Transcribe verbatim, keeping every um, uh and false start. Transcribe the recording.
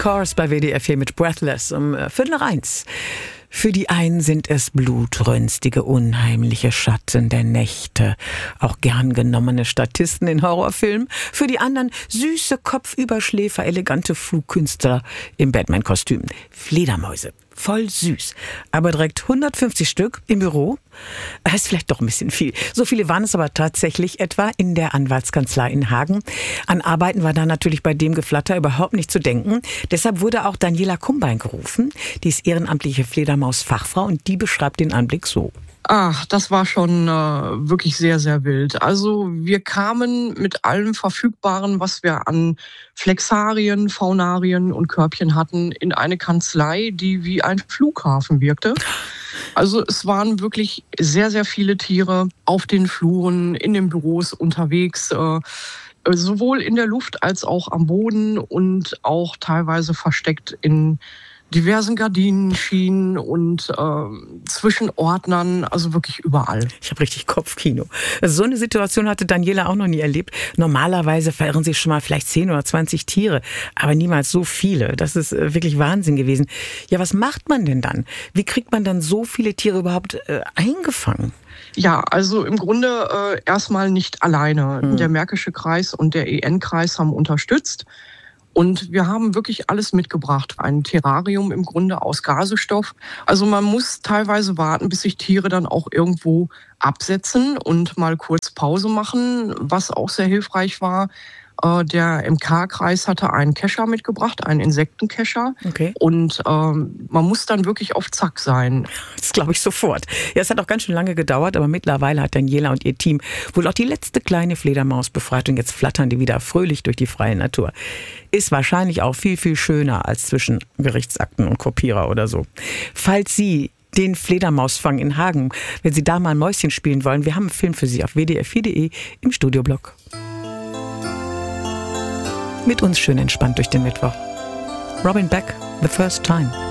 Cars bei W D F hier mit Breathless um Viertel nach eins. Für die einen sind es blutrünstige, unheimliche Schatten der Nächte, auch gern genommene Statisten in Horrorfilmen. Für die anderen süße Kopfüberschläfer, elegante Flugkünstler im Batman-Kostüm. Fledermäuse, voll süß, aber direkt hundertfünfzig Stück im Büro. Das ist vielleicht doch ein bisschen viel. So viele waren es aber tatsächlich etwa in der Anwaltskanzlei in Hagen. An Arbeiten war da natürlich bei dem Geflatter überhaupt nicht zu denken. Deshalb wurde auch Daniela Kumbein gerufen. Die ist ehrenamtliche Fledermaus-Fachfrau und die beschreibt den Anblick so. Ach, das war schon äh, wirklich sehr, sehr wild. Also wir kamen mit allem Verfügbaren, was wir an Flexarien, Faunarien und Körbchen hatten, in eine Kanzlei, die wie ein Flughafen wirkte. Also es waren wirklich sehr, sehr viele Tiere auf den Fluren, in den Büros unterwegs, äh, sowohl in der Luft als auch am Boden und auch teilweise versteckt in diversen Gardinenschienen und äh, zwischen Ordnern, also wirklich überall. Ich habe richtig Kopfkino. Also so eine Situation hatte Daniela auch noch nie erlebt. Normalerweise verirren sich schon mal vielleicht zehn oder zwanzig Tiere, aber niemals so viele. Das ist äh, wirklich Wahnsinn gewesen. Ja, was macht man denn dann? Wie kriegt man dann so viele Tiere überhaupt äh, eingefangen? Ja, also im Grunde äh, erstmal nicht alleine. Hm. Der Märkische Kreis und der E N-Kreis haben unterstützt. Und wir haben wirklich alles mitgebracht. Ein Terrarium im Grunde aus Gasestoff. Also man muss teilweise warten, bis sich Tiere dann auch irgendwo absetzen und mal kurz Pause machen. Was auch sehr hilfreich war, äh, der M K-Kreis hatte einen Kescher mitgebracht, einen Insektenkescher. Okay. Und ähm, man muss dann wirklich auf Zack sein. Das glaube ich sofort. Ja, es hat auch ganz schön lange gedauert, aber mittlerweile hat Daniela und ihr Team wohl auch die letzte kleine Fledermaus befreit und jetzt flattern die wieder fröhlich durch die freie Natur. Ist wahrscheinlich auch viel, viel schöner als zwischen Gerichtsakten und Kopierer oder so. Falls Sie den Fledermausfang in Hagen, wenn Sie da mal ein Mäuschen spielen wollen, wir haben einen Film für Sie auf w d f vier punkt de im Studioblog. Mit uns schön entspannt durch den Mittwoch. Robin Beck, The First Time.